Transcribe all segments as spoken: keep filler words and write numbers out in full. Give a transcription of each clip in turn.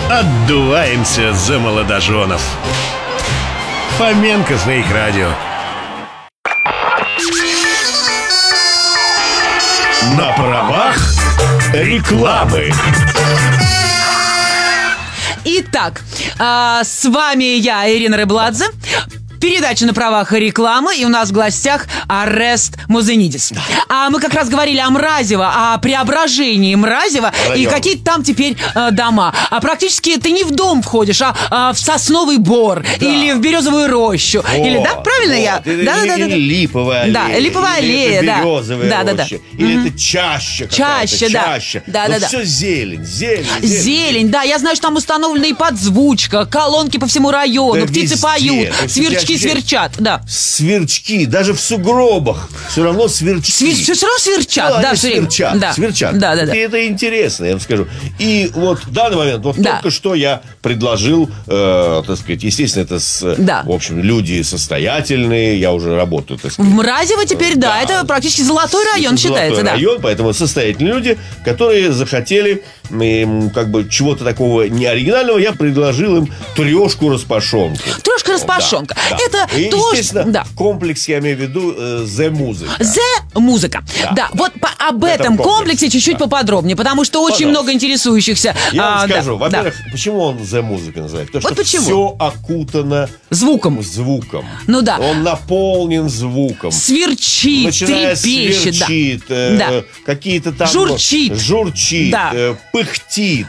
Отдуваемся за молодоженов. Фоменко на их радио. На правах рекламы. Итак, а, с вами я, Ирина Рыбладзе. Передача «На правах рекламы», и у нас в гостях Орест Музенидис. А мы как раз говорили о Мразево, о преображении Мразева, Район. И какие там теперь э, дома. А практически ты не в дом входишь, а, а в Сосновый Бор, да. Или в Березовую рощу. О, или, да, правильно вот. я? Или, да, или, да, да, или да. липовая аллея. Да, липовая аллея, или да. это березовая да, да, да. роща. Или mm-hmm. это чаще Чаще, да. чаще. Да, вот да, да. все зелень, зелень, зелень. Зелень, да, я знаю, что там установлена и подзвучка, колонки по всему району, Да птицы везде. поют, То есть сверчки я ощущаю- сверчат, да. Сверчки, даже в сугробах все равно сверчки. Свер... Все равно сверчат, Ну, да, они все время. сверчат, Да. сверчат. Да, да, да. И это интересно, я вам скажу. И вот в данный момент, вот Да. только что я предложил, э, так сказать, естественно, это, с, Да. в общем, люди состоятельные, я уже работаю, так В сказать. Мразево теперь, да, Да. это практически золотой район Это считается, золотой да. район, поэтому состоятельные люди, которые захотели м, как бы чего-то такого неоригинального, я предложил им трешку-распашонку. Трешка-распашонка. Да, да. Это И, то, естественно, что... Да. комплекс, я имею в виду, э, The Music. The музыка. Да, Да. вот по- об В этом этом комплексе, комплексе чуть-чуть да. поподробнее, потому что очень Пожалуйста. много интересующихся. Я вам а, да, скажу, да. во-первых, почему он The Music называется? Потому Вот что почему? все окутано Звуком. звуком. Ну да. Он наполнен звуком. Сверчит, Начиная с трепещет, да. сверчит, э, Да. какие-то там... Журчит. Журчит, Да. э, пыхтит.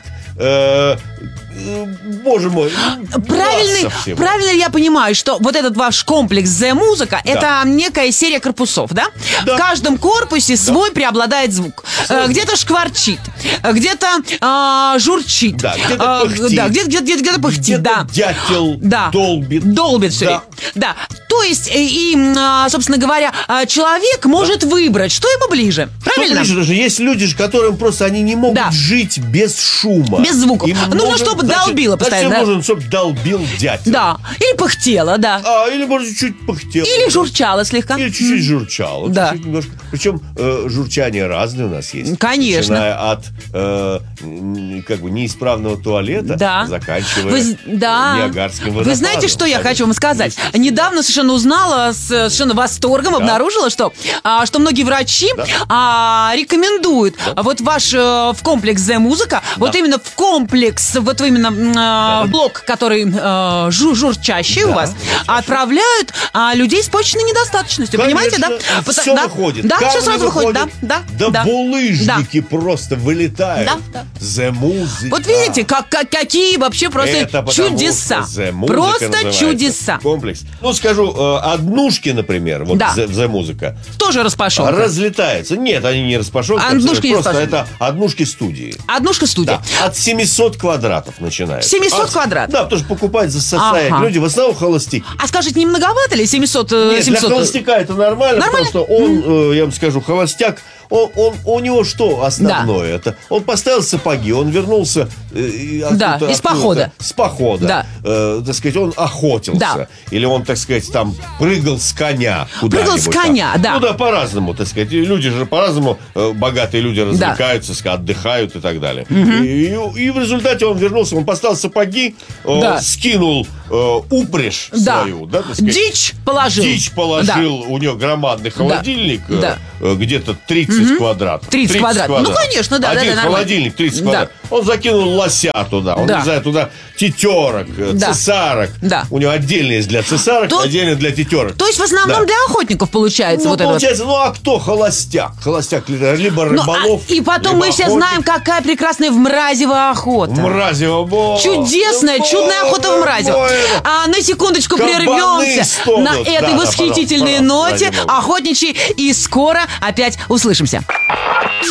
э, э, Боже мой. ну, Правильный, класс совсем. правильно ли я понимаю, что вот этот ваш комплекс The Музыка это некая серия корпусов, да? Да. В каждом корпусе свой преобладает звук. Э, Где-то шкварчит, э, где-то а, журчит, Да, где-то а, пыхтит. да, где-то, где-то, где-то пыхтит, Где-то да. дятел Да. долбит. Долбит все Да. время. Да. То есть, э, и, м, а, собственно говоря, а, человек может выбрать, что ему ближе. Правильно? Что ближе, потому что есть люди, ж, которым просто они не могут Да. жить без шума. Без звуков. Им Нужно, нужен, чтобы значит, долбило постоянно, Значит, да? нужно, чтобы долбил дятел. Да. Или пыхтело, да. А, или, может, чуть пыхтел. Или журчало слегка. Или чуть-чуть журчало. Да. Чуть-чуть немножко. Причем э, журчание разное у нас есть. Конечно. Начиная от э, м, как бы неисправного туалета, Да. заканчивая Вы, з- да. Ниагарским водопадом. Вы знаете, что я Конечно. хочу вам сказать? Естественно. Недавно совершенно узнала, с совершенно восторгом обнаружила, что, а, что многие врачи Да. а, рекомендуют вот ваш э, в комплекс The Музыка, вот именно в комплекс, вот именно м, а, блок, который э, жу- журчащий у Да, вас, журчащий. отправляют а, людей с почечной недостаточностью. Понимаете, да? Конечно, Пото- все да, выходит. Да, все камни сразу выходит, да, да. Да, да. булыжники просто вылетают. Да, да. The Music. Вот видите, как, как- какие вообще просто Это потому чудеса. что The Music Просто называется чудеса. Комплекс. Ну, скажу, э, однушки, например, вот Да. The, The Music, Тоже распашонка. разлетаются. Нет, они не распашонки. Однушки не просто распашонки. это однушки студии. Однушка студия. Да, от семисот квадратов начинается. семьсот От- квадратов? Да, потому что покупать заставляют Ага. люди, в основном холостяки. А скажите, не многовато ли семьсот? э, Нет, для семьсот? холостяка это нормально, Нормально? потому что он, э, я вам скажу, холостяк, он, он, у него что основное? Это он поставил сапоги, он вернулся э, и Да, откуда-то- из похода. откуда-то, с похода. Да. Э, так сказать, он охотился. Да. Или он, так сказать, там прыгал с коня куда-нибудь. Прыгал с коня, там. да. Ну да, по-разному, так сказать. И люди же по-разному, э, богатые люди развлекаются, ска- отдыхают и так далее. И, и- и в результате он вернулся, он поставил сапоги, э, Да. скинул э, упряжь Да. свою, да, так сказать. Дичь положил. Дичь положил, у него громадный холодильник, э, Да. э, где-то тридцать квадратов. тридцать квадратов. Ну, конечно, да, да, Один да, нормально. холодильник тридцать Да. квадратов. Он закинул лося туда, он, Да. не знаю, туда тетерок, э, Да. цесарок. Да. У него отдельно есть для цесарок, То- отдельно для тетерок. То есть в основном Да. для охотников получается Ну, вот это вот. получается, ну а кто холостяк? Холостяк либо либо Ну, а- рыболов, и потом либо мы все охотник. знаем, какая прекрасная в Мразево охота. Мразево, во. Чудесная, Во, чудная охота в во, Мразево. во. А на секундочку Кабаны прервемся стонут. на этой Да, да, восхитительной пожалуйста, ноте пожалуйста, ради бога. охотничьей, и скоро опять услышимся.